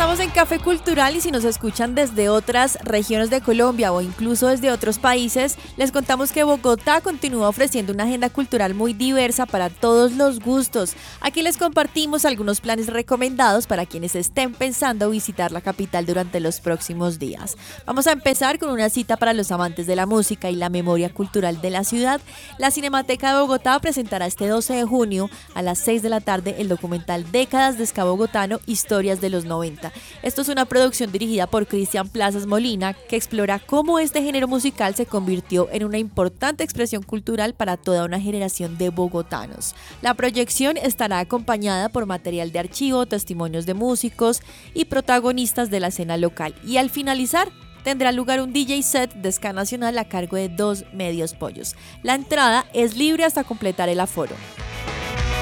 Estamos en Café Cultural y si nos escuchan desde otras regiones de Colombia o incluso desde otros países, les contamos que Bogotá continúa ofreciendo una agenda cultural muy diversa para todos los gustos. Aquí les compartimos algunos planes recomendados para quienes estén pensando visitar la capital durante los próximos días. Vamos a empezar con una cita para los amantes de la música y la memoria cultural de la ciudad. La Cinemateca de Bogotá presentará este 12 de junio a las 6 de la tarde el documental Décadas de Ska Bogotano, Historias de los 90. Esto es una producción dirigida por Cristian Plazas Molina que explora cómo este género musical se convirtió en una importante expresión cultural para toda una generación de bogotanos. La proyección estará acompañada por material de archivo, testimonios de músicos y protagonistas de la escena local. Y al finalizar, tendrá lugar un DJ set de ska nacional a cargo de 2 medios pollos. La entrada es libre hasta completar el aforo.